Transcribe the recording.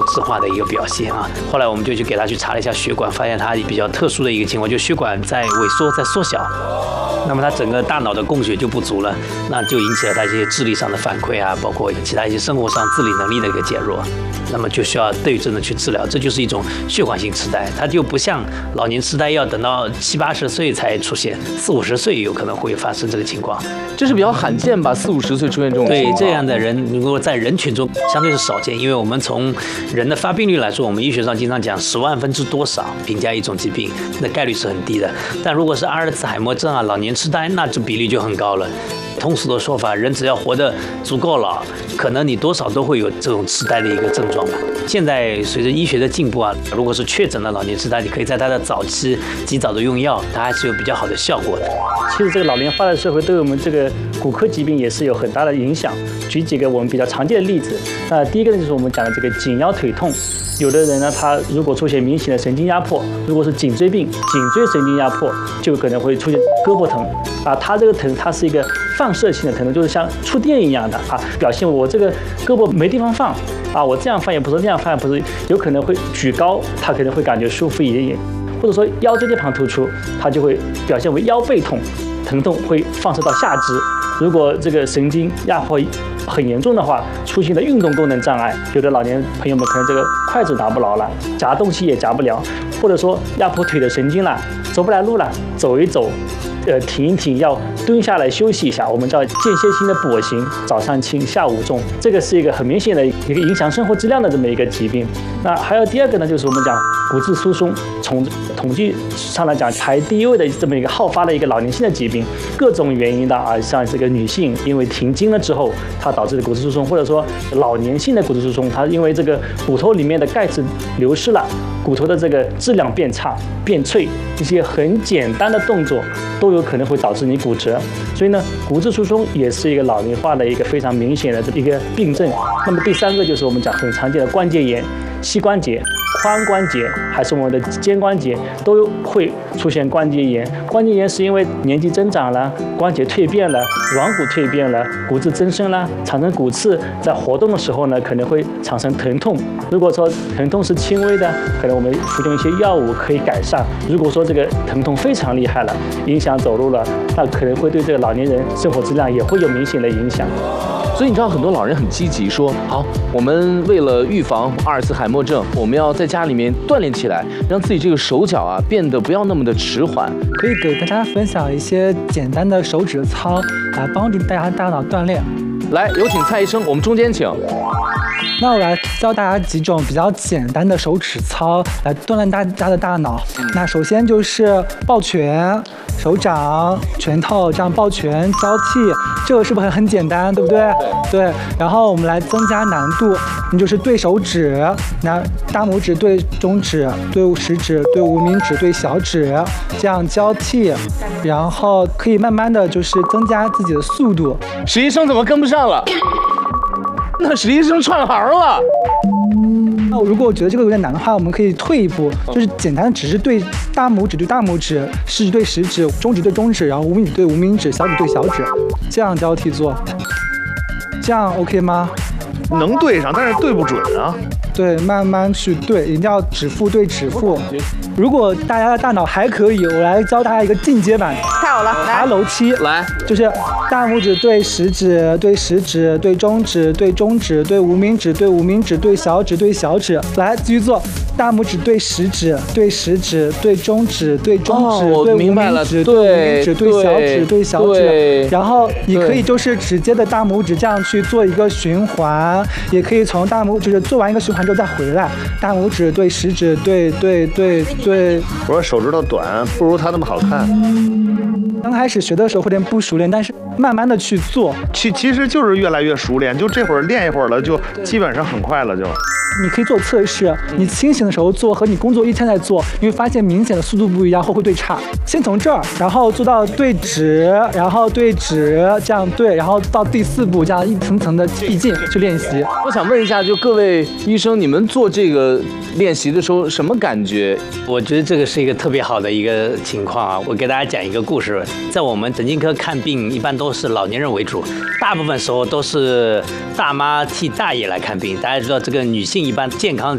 质化的一个表现啊。后来我们就去给他去查了一下血管，发现他比较特殊的一个情况，就血管在萎缩，在缩小。那么他整个大脑的供血就不足了，那就引起了他一些智力上的反馈啊，包括其他一些生活上自理能力的一个减弱，那么就需要对症的去治疗。这就是一种血管性痴呆，它就不像老年痴呆要等到70、80岁才出现，40、50岁有可能会发生这个情况。 这是比较罕见吧？40、50岁出现这种情况。 对，这样的人如果在人群中相对是少见，因为我们从人的发病率来说，我们医学上经常讲10万分之多少评价一种疾病，那概率是很低的。但如果是阿尔茨海默症啊、老年痴呆，那这比例就很高了。通俗的说法，人只要活得足够老，可能你多少都会有这种痴呆的一个症状吧。现在随着医学的进步啊，如果是确诊了老年痴呆，你可以在它的早期及早的用药，它还是有比较好的效果的。 其实这个老龄化的社会对我们这个骨科疾病也是有很大的影响。举几个我们比较常见的例子，第一个呢就是我们讲的这个颈腰腿痛。有的人呢，他如果出现明显的神经压迫，如果是颈椎病、颈椎神经压迫，就可能会出现胳膊疼啊。它这个疼，它是一个放射性的疼痛，就是像触电一样的啊，表现我这个胳膊没地方放啊，我这样放也不是，那样放也不是，有可能会举高，他可能会感觉舒服一点，或者说腰椎间盘突出，它就会表现为腰背痛，疼痛会放射到下肢。如果这个神经压迫很严重的话，出现了运动功能障碍，有的老年朋友们可能这个筷子拿不牢了，夹东西也夹不了，或者说压迫腿的神经了，走不来路了，走一走，停一停，要蹲下来休息一下，我们叫间歇性的跛行，早上轻，下午重，这个是一个很明显的一个影响生活质量的这么一个疾病。那还有第二个呢，就是我们讲骨质疏松，从统计上来讲排第一位的这么一个好发的一个老年性的疾病，各种原因的啊，像这个女性因为停经了之后，它导致的骨质疏松，或者说老年性的骨质疏松，它因为这个骨头里面的钙质流失了，骨头的这个质量变差、变脆，一些很简单的动作都有可能会导致你骨折。所以呢，骨质疏松也是一个老龄化的一个非常明显的一个病症。那么第三个就是我们讲很常见的关节炎，膝关节、髋关节还是我们的肩关节都会出现关节炎。关节炎是因为年纪增长了，关节蜕变了，软骨蜕变了，骨质增生了，产生骨刺，在活动的时候呢，可能会产生疼痛。如果说疼痛是轻微的，可能我们服用一些药物可以改善。如果说这个疼痛非常厉害了，影响走路了，那可能会对这个老年人生活质量也会有明显的影响。 所以你知道很多老人很积极，说好，我们为了预防阿尔茨海默症，我们要在家里面锻炼起来，让自己这个手脚啊变得不要那么的迟缓。 可以给大家分享一些简单的手指操，来帮助大家大脑锻炼。 来，有请蔡医生，我们中间请。 那我来教大家几种比较简单的手指操，来锻炼大家的大脑。那首先就是抱拳，手掌、拳头这样抱拳交替，这个是不是很简单，对不对？对。然后我们来增加难度，你就是对手指，拿大拇指对中指，对食指，对无名指，对小指，这样交替，然后可以慢慢的就是增加自己的速度。 史医生怎么跟不上了？那史医生串行了。 那如果我觉得这个有点难的话，我们可以退一步，就是简单只是对大拇指对大拇指，食指对食指，中指对中指，然后无名指对无名指，小指对小指，这样交替做，这样 OK 吗？ 能对上，但是对不准啊。 对，慢慢去对，一定要指腹对指腹。如果大家的大脑还可以，我来教大家一个进阶版， 太好了， 爬楼梯。 来， 就是大拇指对食指，对食指，对中指，对中指，对无名指，对无名指，对小指，对小指。来，继续做。大拇指对食指，对食指，对中指，对中指，对无名指，对无名指，对小指，对小指。然后你可以就是直接的大拇指这样去做一个循环，也可以从大拇指做完一个循环之后再回来，大拇指对食指，对。 我说手指头短，不如他那么好看。 刚开始学的时候会有点不熟练，但是慢慢的去做， 其实就是越来越熟练，就这会儿练一会儿了，就基本上很快了就。 你可以做测试，你清醒的时候做和你工作一天在做，你会发现明显的速度不一样，或会对差。先从这儿，然后做到对指，然后对指，这样对，然后到第4步，这样一层层的递进去练习。 我想问一下，就各位医生，你们做这个练习的时候什么感觉？ 我觉得这个是一个特别好的一个情况啊！我给大家讲一个故事，在我们神经科看病一般都是老年人为主，大部分时候都是大妈替大爷来看病。大家知道这个女性一般健康